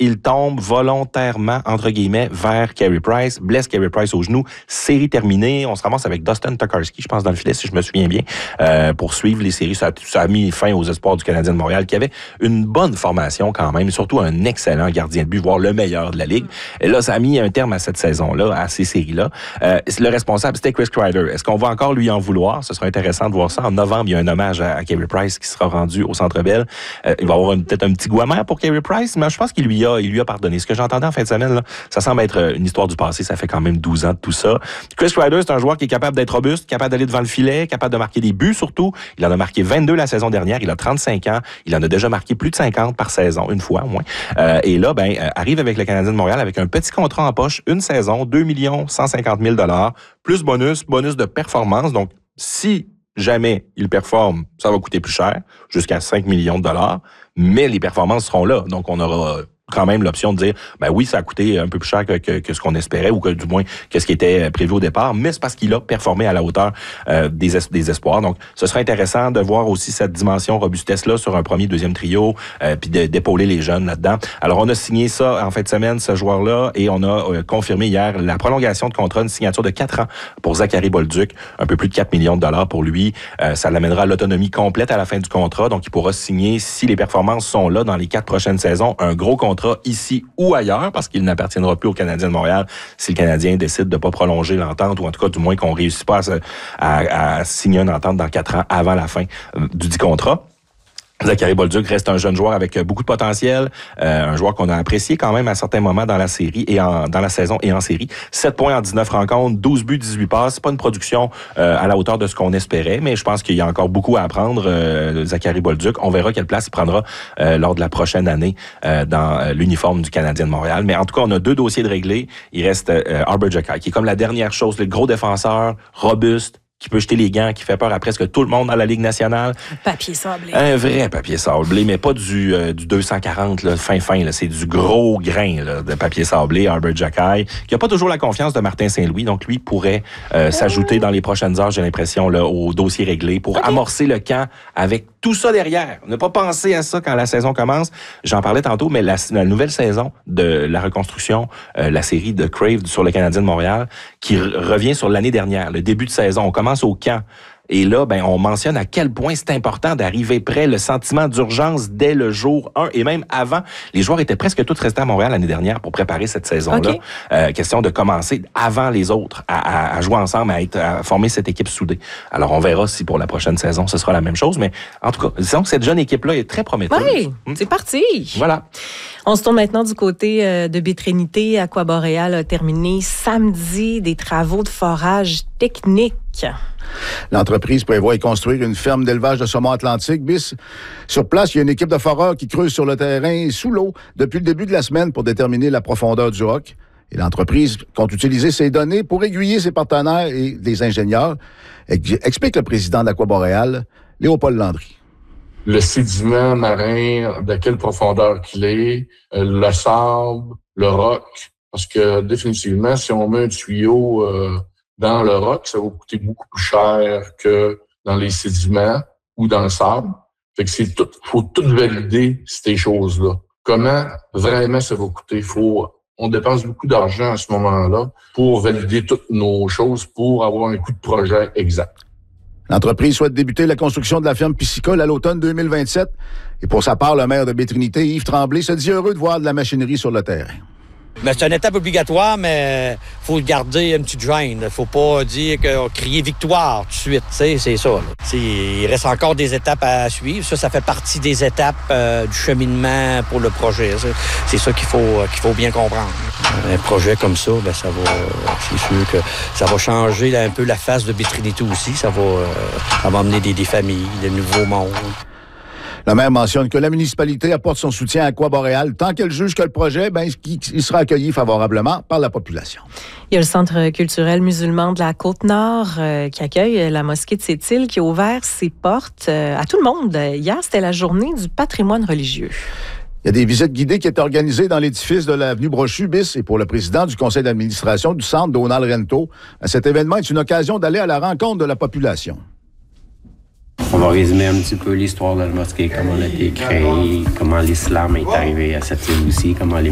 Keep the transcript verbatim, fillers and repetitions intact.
il tombe volontairement, entre guillemets, vers Carey Price, blesse Carey Price au genou, série terminée. On se ramasse avec Dustin Tokarski, je pense, dans le filet, si je me souviens bien, euh, pour suivre les séries. Ça a, ça a mis fin aux espoirs du Canadien de Montréal, qui avait une bonne formation quand même, surtout un excellent gardien de but, voire le meilleur de la Ligue. Et là, ça a mis un terme à cette saison-là, à ces séries-là. Euh, le responsable, c'était Chris Kreider. Est-ce qu'on va encore lui en vouloir? Ce sera intéressant de voir ça. En novembre, il y a un hommage à, à Carey Price qui sera rendu au Centre Bell. Euh, il va y avoir une, peut-être un petit goût amer pour Carey Price, mais je pense qu'il lui a, il lui a pardonné. Ce que j'entendais en fin de semaine, là, ça semble être une histoire du passé. Ça fait quand même douze ans de tout ça. Chris Kreider, c'est un joueur qui est capable d'être robuste, capable d'aller devant le filet, capable de marquer des buts surtout. Il en a marqué vingt-deux la saison dernière. Il a trente-cinq ans. Il en a déjà marqué plus de cinquante par saison, une fois au moins. Euh, et là, ben, euh, arrive avec le Canadien de Montréal avec un petit contrat en poche, une saison, deux millions cent cinquante mille dollars, plus bonus, bonus de performance. Donc, si jamais il performe, ça va coûter plus cher, jusqu'à cinq millions de dollars, mais les performances seront là. Donc, on aura quand même l'option de dire, ben oui, ça a coûté un peu plus cher que, que, que ce qu'on espérait, ou que du moins que ce qui était prévu au départ, mais c'est parce qu'il a performé à la hauteur euh, des, es- des espoirs. Donc, ce serait intéressant de voir aussi cette dimension robustesse-là sur un premier, deuxième trio, euh, puis de, d'épauler les jeunes là-dedans. Alors, on a signé ça en fin de semaine, ce joueur-là, et on a euh, confirmé hier la prolongation de contrat, une signature de quatre ans pour Zachary Bolduc, un peu plus de quatre millions de dollars pour lui. Euh, ça l'amènera à l'autonomie complète à la fin du contrat, donc il pourra signer, si les performances sont là dans les quatre prochaines saisons, un gros contrat ici ou ailleurs, parce qu'il n'appartiendra plus au Canadien de Montréal si le Canadien décide de ne pas prolonger l'entente, ou en tout cas, du moins qu'on ne réussisse pas à, à, à signer une entente dans quatre ans avant la fin du dit contrat. Zachary Bolduc reste un jeune joueur avec beaucoup de potentiel, euh, un joueur qu'on a apprécié quand même à certains moments dans la série et en, dans la saison et en série. sept points en dix-neuf rencontres, douze buts, dix-huit passes. C'est pas une production euh, à la hauteur de ce qu'on espérait, mais je pense qu'il y a encore beaucoup à apprendre. Euh, Zachary Bolduc, on verra quelle place il prendra euh, lors de la prochaine année euh, dans euh, l'uniforme du Canadien de Montréal. Mais en tout cas, on a deux dossiers de régler. Il reste euh, Arber Xhekaj, qui est comme la dernière chose, le gros défenseur, robuste, qui peut jeter les gants, qui fait peur à presque tout le monde dans la Ligue nationale. Papier sablé. Un vrai papier sablé, mais pas du, euh, du deux cent quarante, là, fin fin. Là. C'est du gros grain là, de papier sablé, Arber Xhekaj, qui n'a pas toujours la confiance de Martin Saint-Louis. Donc, lui pourrait euh, s'ajouter dans les prochaines heures, j'ai l'impression, là, au dossier réglé pour okay. amorcer le camp avec tout ça derrière. Ne pas penser à ça quand la saison commence. J'en parlais tantôt, mais la, la nouvelle saison de la reconstruction, euh, la série de Crave sur le Canadien de Montréal, qui re- revient sur l'année dernière, le début de saison. On commence au camp. Et là, ben, on mentionne à quel point c'est important d'arriver près, le sentiment d'urgence dès le jour un et même avant. Les joueurs étaient presque tous restés à Montréal l'année dernière pour préparer cette saison-là. Okay. Euh, question de commencer avant les autres à, à, à jouer ensemble, à, être, à former cette équipe soudée. Alors, on verra si pour la prochaine saison, ce sera la même chose. Mais en tout cas, disons que cette jeune équipe-là est très prometteuse. Oui, hum. c'est parti. Voilà. On se tourne maintenant du côté euh, de Baie-Trinité. Aquaboréal a terminé samedi des travaux de forage technique. L'entreprise prévoit y construire une ferme d'élevage de saumon atlantique. Bis, sur place, il y a une équipe de foreurs qui creuse sur le terrain sous l'eau depuis le début de la semaine pour déterminer la profondeur du roc. Et l'entreprise compte utiliser ces données pour aiguiller ses partenaires et les ingénieurs, explique le président d'Aquaboréal, Léopold Landry. Le sédiment marin, de quelle profondeur qu'il est, le sable, le roc, parce que définitivement, si on met un tuyau euh, dans le roc, ça va coûter beaucoup plus cher que dans les sédiments ou dans le sable. Fait que c'est tout, faut tout valider ces choses-là. Comment vraiment ça va coûter? Faut, on dépense beaucoup d'argent à ce moment-là pour valider toutes nos choses pour avoir un coût de projet exact. L'entreprise souhaite débuter la construction de la ferme piscicole à l'automne deux mille vingt-sept. Et pour sa part, le maire de Baie-Trinité, Yves Tremblay, se dit heureux de voir de la machinerie sur le terrain. Mais c'est une étape obligatoire, mais faut garder une petite gêne. Faut pas dire que crier victoire tout de suite. C'est ça. Là. Il reste encore des étapes à suivre. Ça, ça fait partie des étapes euh, du cheminement pour le projet. C'est ça qu'il faut qu'il faut bien comprendre. Un projet comme ça, ben ça va. C'est sûr que ça va changer là, un peu la face de Baie-Trinité aussi. Ça va, euh, ça va amener des, des familles, des nouveaux mondes. Le maire mentionne que la municipalité apporte son soutien à Aquaboréal tant qu'elle juge que le projet, ben, il sera accueilli favorablement par la population. Il y a le Centre culturel musulman de la Côte-Nord euh, qui accueille la mosquée de Sept-Îles qui a ouvert ses portes euh, à tout le monde. Hier, c'était la journée du patrimoine religieux. Il y a des visites guidées qui étaient organisées dans l'édifice de l'avenue Brochu-Bis et pour le président du conseil d'administration du centre, Donald Rento, cet événement est une occasion d'aller à la rencontre de la population. On va résumer un petit peu l'histoire de la mosquée, comment elle a été créée, comment l'islam est arrivé à cette île aussi, comment les